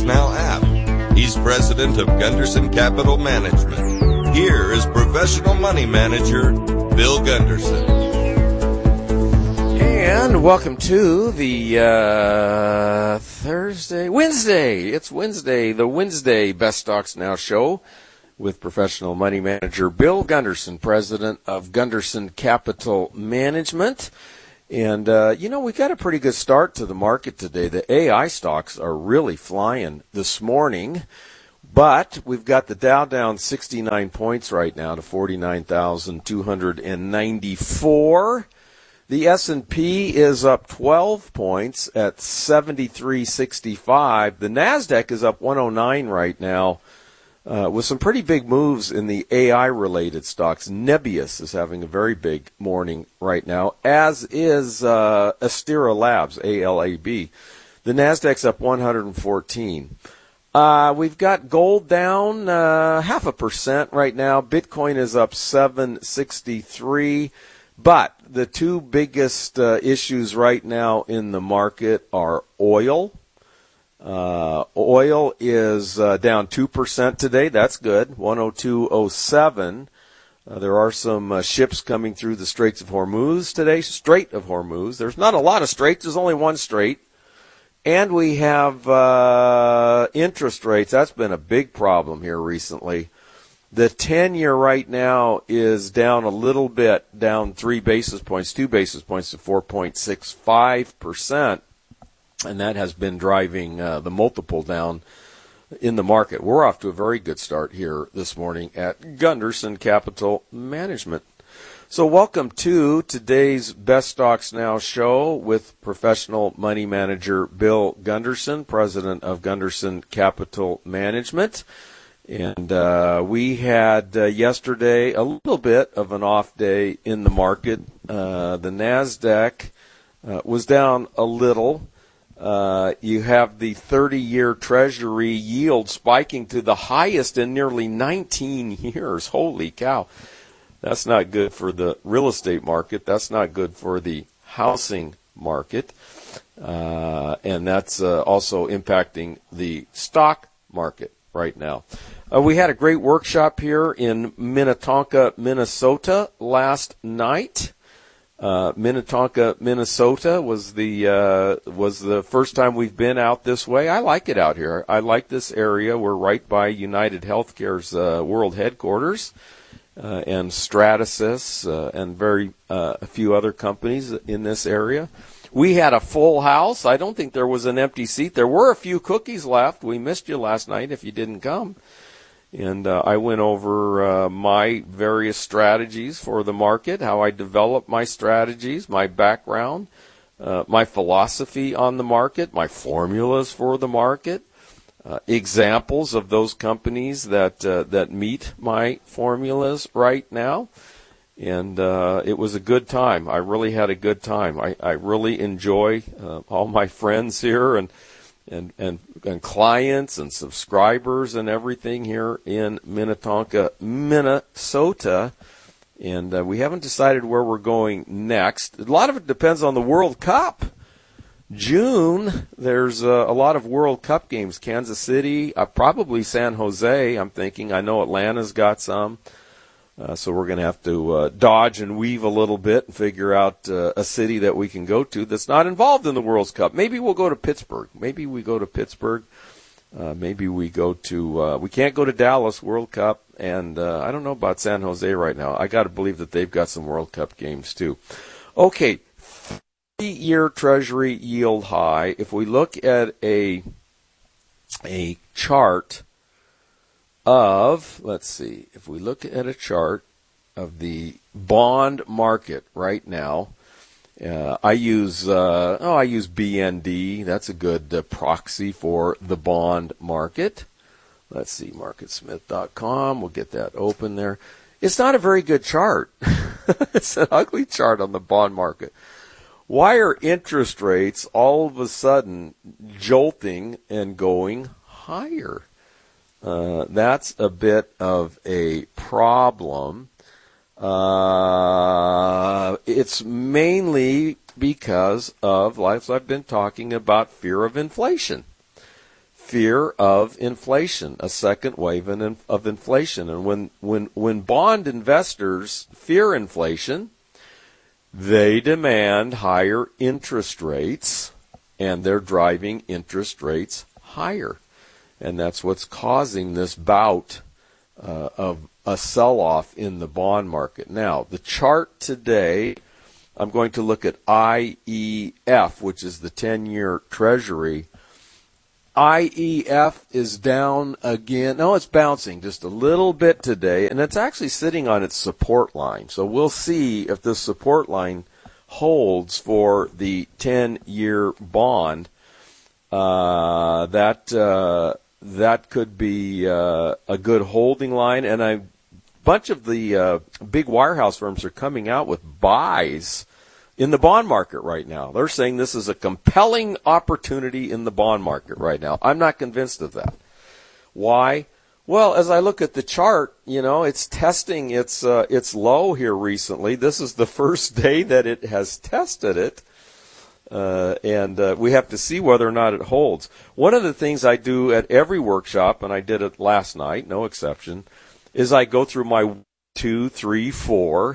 StocksNow app. He's president of Gunderson Capital Management. Here is professional money manager Bill Gunderson. And welcome to the Wednesday. It's Wednesday, the Wednesday Best Stocks Now show with professional money manager Bill Gunderson, president of Gunderson Capital Management. And, we got a pretty good start to the market today. The AI stocks are really flying this morning. But we've got the Dow down 69 points right now to 49,294. The S&P is up 12 points at 73.65. The NASDAQ is up 109 right now with some pretty big moves in the AI-related stocks. Nebius is having a very big morning right now, as is Astera Labs, ALAB. The NASDAQ's up 114. We've got gold down 0.5% right now. Bitcoin is up 763. But the two biggest issues right now in the market are oil. Oil is down 2% today. That's good, 102.07. There are some ships coming through the Straits of Hormuz today. Strait of Hormuz. There's not a lot of straits. There's only one strait. And we have interest rates. That's been a big problem here recently. The 10-year right now is down a little bit, down 2 basis points to 4.65%. And that has been driving the multiple down in the market. We're off to a very good start here this morning at Gunderson Capital Management. So welcome to today's Best Stocks Now show with professional money manager Bill Gunderson, president of Gunderson Capital Management. And we had yesterday a little bit of an off day in the market. The NASDAQ was down a little. You have the 30-year Treasury yield spiking to the highest in nearly 19 years. Holy cow. That's not good for the real estate market. That's not good for the housing market. And that's also impacting the stock market right now. We had a great workshop here in Minnetonka, Minnesota last night. Minnetonka, Minnesota was the first time we've been out this way. I like it out here. I like this area. We're right by United Healthcare's world headquarters. And Stratasys and a few other companies in this area. We had a full house. I don't think there was an empty seat. There were a few cookies left. We missed you last night if you didn't come. And I went over my various strategies for the market, how I develop my strategies, my background, my philosophy on the market, my formulas for the market. Examples of those companies that meet my formulas right now. And it was a good time. I really had a good time. I really enjoy all my friends here and clients and subscribers and everything here in Minnetonka, Minnesota. And we haven't decided where we're going next. A lot of it depends on the World Cup. June, there's a lot of World Cup games. Kansas City, probably San Jose, I'm thinking. I know Atlanta's got some. So we're going to have to dodge and weave a little bit and figure out a city that we can go to that's not involved in the World Cup. Maybe we'll go to Pittsburgh. Maybe we go to Pittsburgh. Maybe we go to we can't go to Dallas World Cup. And I don't know about San Jose right now. I got to believe that they've got some World Cup games too. Okay. 30-year Treasury yield high. If we look at a chart of, if we look at a chart of the bond market right now, I use BND. That's a good proxy for the bond market. Let's see, marketsmith.com. We'll get that open there. It's not a very good chart. It's an ugly chart on the bond market. Why are interest rates all of a sudden jolting and going higher? That's a bit of a problem. It's mainly because of, as I've been talking about, fear of inflation. fear of inflation, a second wave of inflation. And when bond investors fear inflation, they demand higher interest rates, and they're driving interest rates higher. And that's what's causing this bout of a sell-off in the bond market. Now, the chart today, I'm going to look at IEF, which is the 10-year Treasury. IEF is down again. No, it's bouncing just a little bit today, and it's actually sitting on its support line. So we'll see if this support line holds for the 10-year bond. That could be a good holding line, and a bunch of the big wirehouse firms are coming out with buys in the bond market right now. They're saying this is a compelling opportunity in the bond market right now. I'm not convinced of that. Why? Well, as I look at the chart, it's testing its low here recently. This is the first day that it has tested it. And we have to see whether or not it holds. One of the things I do at every workshop, and I did it last night, no exception, is I go through my 2, 3, 4,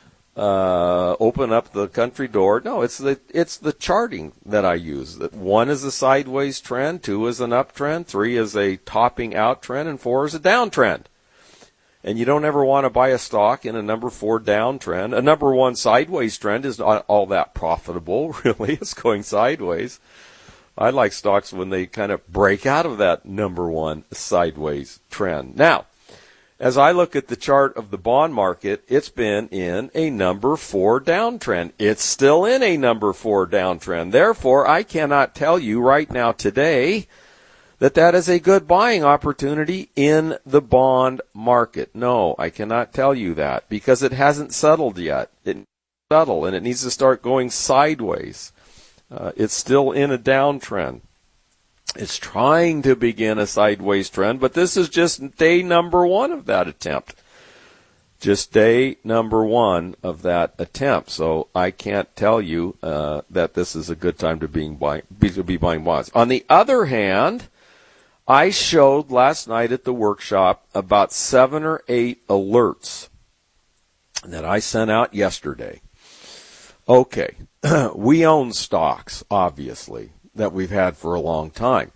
open up the country door. No, it's the charting that I use. That 1 is a sideways trend, 2 is an uptrend, 3 is a topping out trend, and 4 is a downtrend. And you don't ever want to buy a stock in a number 4 downtrend. A number 1 sideways trend is not all that profitable, really. It's going sideways. I like stocks when they kind of break out of that number 1 sideways trend. Now, as I look at the chart of the bond market, it's been in a number 4 downtrend. It's still in a number 4 downtrend. Therefore, I cannot tell you right now today that is a good buying opportunity in the bond market. No, I cannot tell you that because it hasn't settled yet. It needs to settle, and it needs to start going sideways. It's still in a downtrend. It's trying to begin a sideways trend, but this is just day number 1 of that attempt. Just day number 1 of that attempt. So I can't tell you that this is a good time to be buying bonds. On the other hand, I showed last night at the workshop about 7 or 8 alerts that I sent out yesterday. Okay, we own stocks, obviously, that we've had for a long time.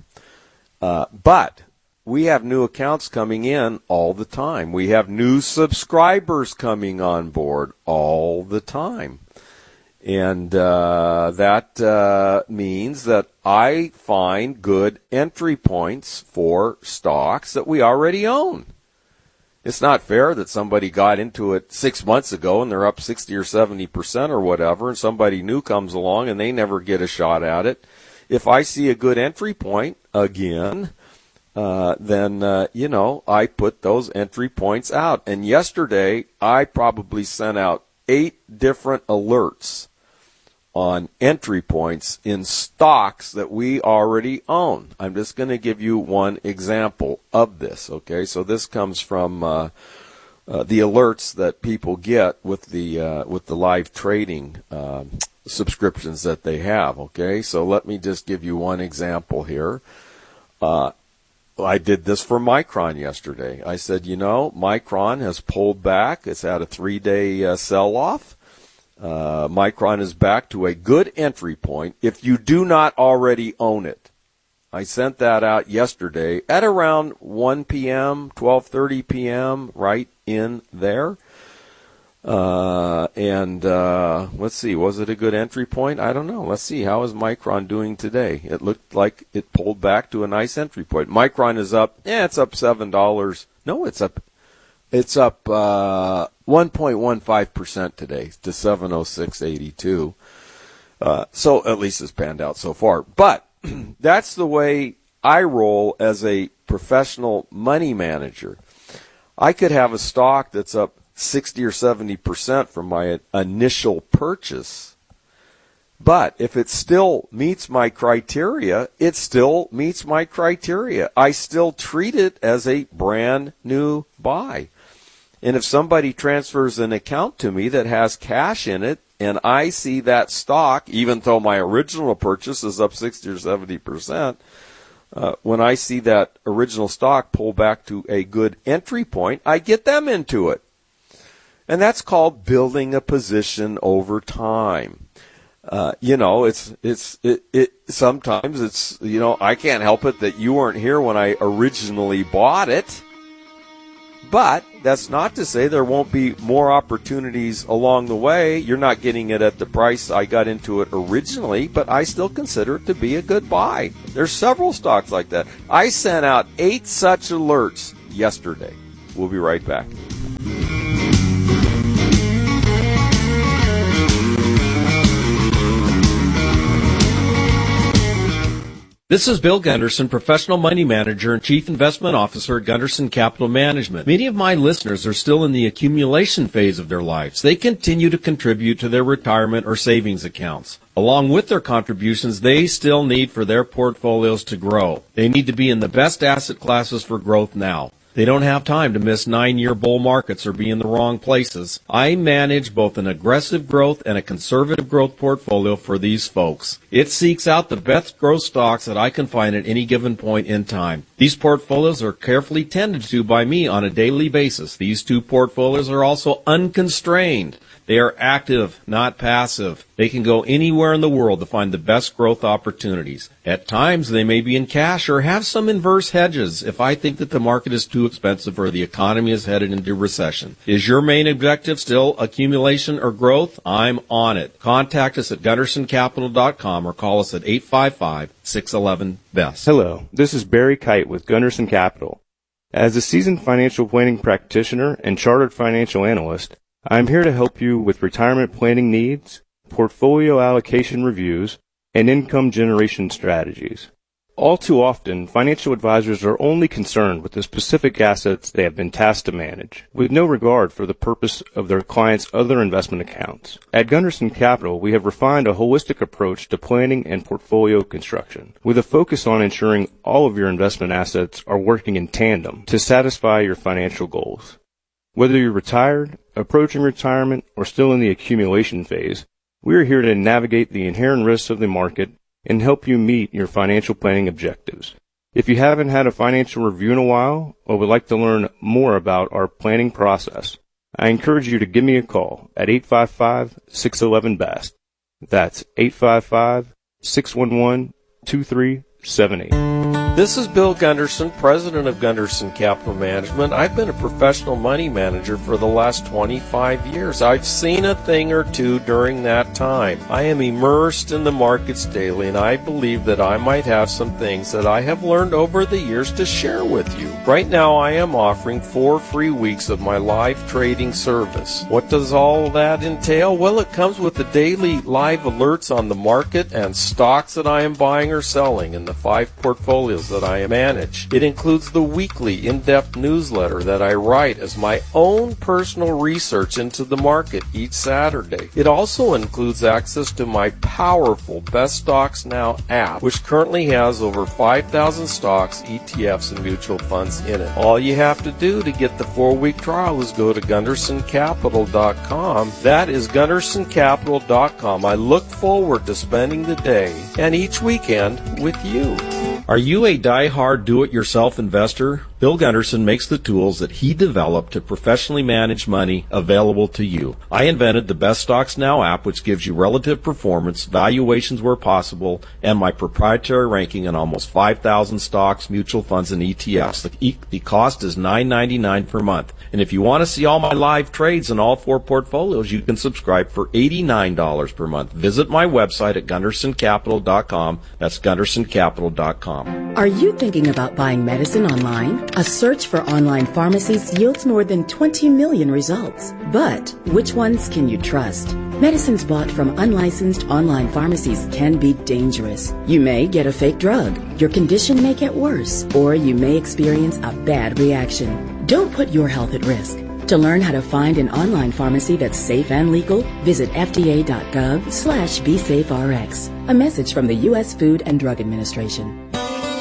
But we have new accounts coming in all the time. We have new subscribers coming on board all the time. And that means that I find good entry points for stocks that we already own. It's not fair that somebody got into it 6 months ago and they're up 60 or 70% or whatever, and somebody new comes along and they never get a shot at it. If I see a good entry point again, then I put those entry points out. And yesterday, I probably sent out 8 different alerts on entry points in stocks that we already own. I'm just going to give you one example of this, okay? So this comes from the alerts that people get with the live trading subscriptions that they have, okay? So let me just give you one example here. I did this for Micron yesterday. I said, Micron has pulled back. It's had a 3-day sell-off. Micron is back to a good entry point if you do not already own it. I sent that out yesterday at around 1 p.m., 12:30 p.m., right in there. Let's see, was it a good entry point? I don't know. Let's see, how is Micron doing today? It looked like it pulled back to a nice entry point. Micron is up, it's up $7. No, it's up 1.15% today to 706.82. So at least it's panned out so far. But that's the way I roll as a professional money manager. I could have a stock that's up 60 or 70% from my initial purchase. But if it still meets my criteria, it still meets my criteria. I still treat it as a brand new buy. And if somebody transfers an account to me that has cash in it, and I see that stock, even though my original purchase is up 60 or 70%, when I see that original stock pull back to a good entry point, I get them into it. And that's called building a position over time. Sometimes it's, I can't help it that you weren't here when I originally bought it. But that's not to say there won't be more opportunities along the way. You're not getting it at the price I got into it originally, but I still consider it to be a good buy. There's several stocks like that. I sent out 8 such alerts yesterday. We'll be right back. This is Bill Gunderson, Professional Money Manager and Chief Investment Officer at Gunderson Capital Management. Many of my listeners are still in the accumulation phase of their lives. They continue to contribute to their retirement or savings accounts. Along with their contributions, they still need for their portfolios to grow. They need to be in the best asset classes for growth now. They don't have time to miss 9-year bull markets or be in the wrong places. I manage both an aggressive growth and a conservative growth portfolio for these folks. It seeks out the best growth stocks that I can find at any given point in time. These portfolios are carefully tended to by me on a daily basis. These 2 portfolios are also unconstrained. They are active, not passive. They can go anywhere in the world to find the best growth opportunities. At times, they may be in cash or have some inverse hedges if I think that the market is too expensive or the economy is headed into recession. Is your main objective still accumulation or growth? I'm on it. Contact us at GundersonCapital.com or call us at 855-611-BEST. Hello, this is Barry Kite with Gunderson Capital. As a seasoned financial planning practitioner and chartered financial analyst, I am here to help you with retirement planning needs, portfolio allocation reviews, and income generation strategies. All too often, financial advisors are only concerned with the specific assets they have been tasked to manage, with no regard for the purpose of their clients' other investment accounts. At Gunderson Capital, we have refined a holistic approach to planning and portfolio construction, with a focus on ensuring all of your investment assets are working in tandem to satisfy your financial goals. Whether you're retired, approaching retirement, or still in the accumulation phase, we are here to navigate the inherent risks of the market and help you meet your financial planning objectives. If you haven't had a financial review in a while or would like to learn more about our planning process, I encourage you to give me a call at 855-611-BEST. That's 855-611-2378. This is Bill Gunderson, President of Gunderson Capital Management. I've been a professional money manager for the last 25 years. I've seen a thing or two during that time. I am immersed in the markets daily, and I believe that I might have some things that I have learned over the years to share with you. Right now, I am offering 4 free weeks of my live trading service. What does all that entail? Well, it comes with the daily live alerts on the market and stocks that I am buying or selling in the 5 portfolios that I manage. It includes the weekly in-depth newsletter that I write as my own personal research into the market each Saturday. It also includes access to my powerful Best Stocks Now app, which currently has over 5,000 stocks, ETFs, and mutual funds in it. All you have to do to get the 4-week trial is go to GundersonCapital.com. That is GundersonCapital.com. I look forward to spending the day and each weekend with you. Are you a die-hard do-it-yourself investor? Bill Gunderson makes the tools that he developed to professionally manage money available to you. I invented the Best Stocks Now app, which gives you relative performance, valuations where possible, and my proprietary ranking on almost 5,000 stocks, mutual funds, and ETFs. The cost is $9.99 per month. And if you want to see all my live trades in all 4 portfolios, you can subscribe for $89 per month. Visit my website at GundersonCapital.com. That's GundersonCapital.com. Are you thinking about buying medicine online? A search for online pharmacies yields more than 20 million results. But which ones can you trust? Medicines bought from unlicensed online pharmacies can be dangerous. You may get a fake drug, your condition may get worse, or you may experience a bad reaction. Don't put your health at risk. To learn how to find an online pharmacy that's safe and legal, visit fda.gov/BeSafeRx. A message from the U.S. Food and Drug Administration.